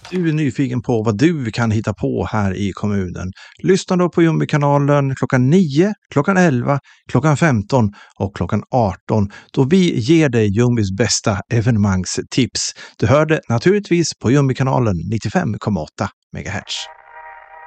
Du är nyfiken på vad du kan hitta på här i kommunen. Lyssna då på Jumbi-kanalen klockan 9, klockan 11, klockan 15 och klockan 18 då vi ger dig Jumbis bästa evenemangstips. Du hörde naturligtvis på Jumbi-kanalen 95,8 MHz.